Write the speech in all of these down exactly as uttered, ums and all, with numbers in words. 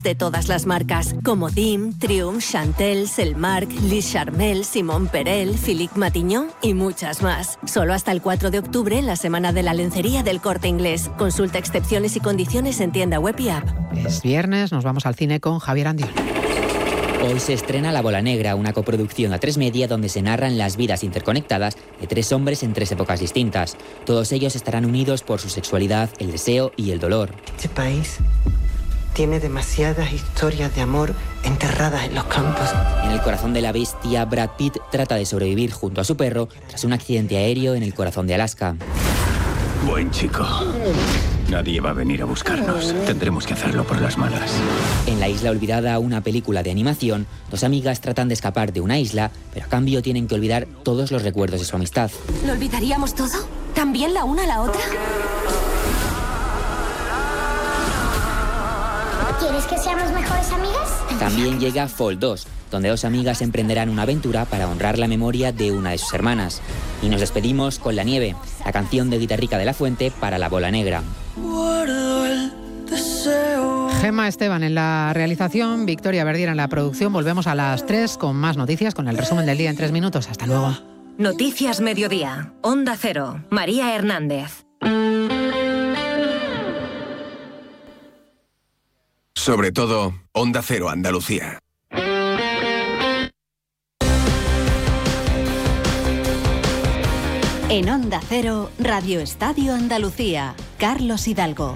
de todas las marcas, como D I M, Triumph, Chantel, Selmark, Lis Charmel, Simón Perel, Philippe Matignon y muchas más. Solo hasta el cuatro de octubre en la Semana de la Lencería del Corte Inglés. Consulta excepciones y condiciones en tienda web y app. Es viernes, nos vamos al cine con Javier Andión. Hoy se estrena La Bola Negra, una coproducción a tres media donde se narran las vidas interconectadas de tres hombres en tres épocas distintas. Todos ellos estarán unidos por su sexualidad, el deseo y el dolor. Este país tiene demasiadas historias de amor enterradas en los campos. En el corazón de la bestia, Brad Pitt trata de sobrevivir junto a su perro tras un accidente aéreo en el corazón de Alaska. Buen chico. Nadie va a venir a buscarnos. Tendremos que hacerlo por las malas. En La Isla Olvidada, una película de animación, dos amigas tratan de escapar de una isla, pero a cambio tienen que olvidar todos los recuerdos de su amistad. ¿Lo olvidaríamos todo? ¿También la una a la otra? ¿Quieres que seamos mejores amigas? También llega Fall dos, donde dos amigas emprenderán una aventura para honrar la memoria de una de sus hermanas. Y nos despedimos con La Nieve, la canción de Guitarrica de la Fuente para La Bola Negra. Gemma Esteban en la realización, Victoria Verdiera en la producción. Volvemos a las tres con más noticias, con el resumen del día en tres minutos. Hasta luego. Noticias Mediodía, Onda Cero, María Hernández. Sobre todo, Onda Cero Andalucía. En Onda Cero, Radio Estadio Andalucía, Carlos Hidalgo.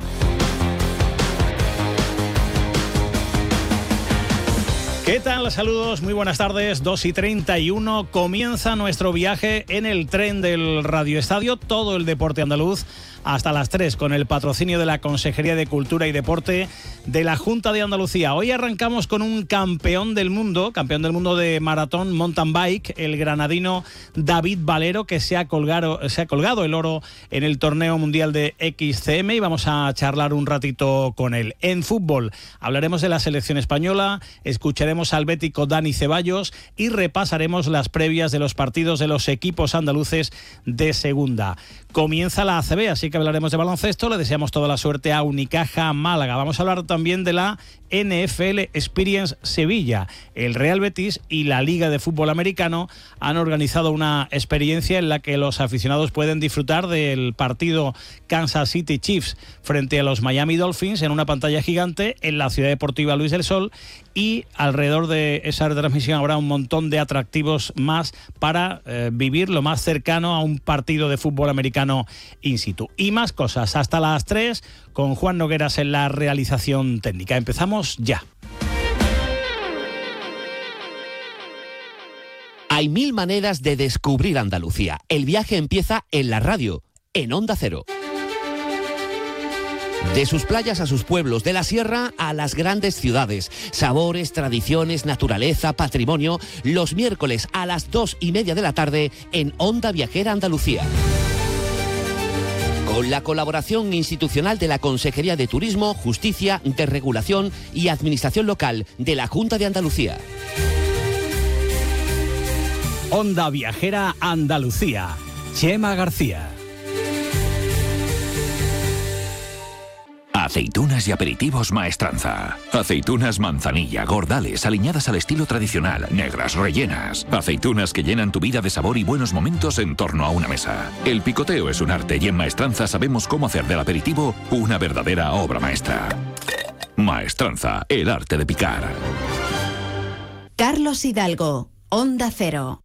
¿Qué tal? Saludos, muy buenas tardes, dos y treinta y uno. Comienza nuestro viaje en el tren del Radio Estadio, todo el deporte andaluz, hasta las tres, con el patrocinio de la Consejería de Cultura y Deporte de la Junta de Andalucía. Hoy arrancamos con un campeón del mundo, campeón del mundo de maratón mountain bike, el granadino David Valero, que se ha colgado, se ha colgado el oro en el torneo mundial de X C M, y vamos a charlar un ratito con él. En fútbol hablaremos de la selección española, escucharemos al bético Dani Ceballos y repasaremos las previas de los partidos de los equipos andaluces de segunda. Comienza la A C B, así que hablaremos de baloncesto. Le deseamos toda la suerte a Unicaja Málaga. Vamos a hablar también de la N F L Experience Sevilla. El Real Betis y la Liga de Fútbol Americano han organizado una experiencia en la que los aficionados pueden disfrutar del partido Kansas City Chiefs frente a los Miami Dolphins en una pantalla gigante en la Ciudad Deportiva Luis del Sol, y alrededor de esa retransmisión habrá un montón de atractivos más para eh, vivir lo más cercano a un partido de fútbol americano in situ. Y más cosas hasta las tres con Juan Nogueras en la realización técnica. Empezamos ya. Hay mil maneras de descubrir Andalucía. El viaje empieza en la radio, en Onda Cero. De sus playas a sus pueblos, de la sierra a las grandes ciudades. Sabores, tradiciones, naturaleza, patrimonio. Los miércoles a las dos y media de la tarde en Onda Viajera Andalucía. Con la colaboración institucional de la Consejería de Turismo, Justicia, Desregulación y Administración Local de la Junta de Andalucía. Onda Viajera Andalucía. Chema García. Aceitunas y aperitivos Maestranza. Aceitunas manzanilla, gordales, aliñadas al estilo tradicional, negras, rellenas. Aceitunas que llenan tu vida de sabor y buenos momentos en torno a una mesa. El picoteo es un arte y en Maestranza sabemos cómo hacer del aperitivo una verdadera obra maestra. Maestranza, el arte de picar. Carlos Hidalgo, Onda Cero.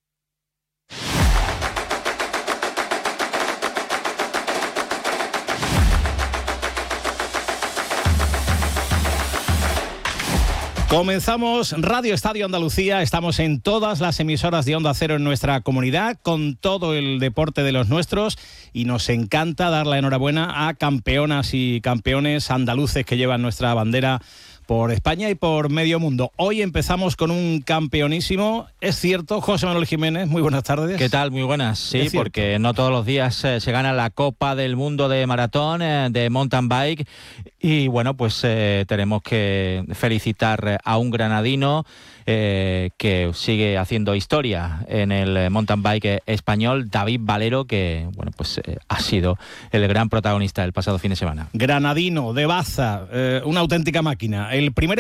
Comenzamos Radio Estadio Andalucía, estamos en todas las emisoras de Onda Cero en nuestra comunidad, con todo el deporte de los nuestros, y nos encanta dar la enhorabuena a campeonas y campeones andaluces que llevan nuestra bandera por España y por medio mundo. Hoy empezamos con un campeonísimo, es cierto, José Manuel Jiménez, muy buenas tardes. ¿Qué tal? Muy buenas, sí, porque no todos los días eh, se gana la Copa del Mundo de Maratón, eh, de Mountain Bike, y bueno, pues eh, tenemos que felicitar a un granadino eh, que sigue haciendo historia en el mountain bike español, David Valero, que bueno, pues eh, ha sido el gran protagonista del pasado fin de semana. Granadino, de Baza, eh, una auténtica máquina. El primer